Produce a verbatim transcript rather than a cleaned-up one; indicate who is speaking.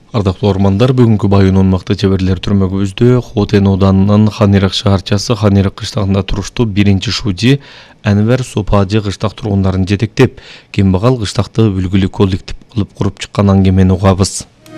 Speaker 1: Ардактуу ормандар, бүгүнкү Байынын мыкты чеберлер түрмөгүбүздө Хотен ауданынын Ханирак шаарчасы Ханирак кыштагында туруштуу биринчи шужи Әнвер Сопажы кыштак тургундарын жетектеп, кембагал кыштакты үлгүлү коллектив кылып куруп чыккан аңгемени угабыз.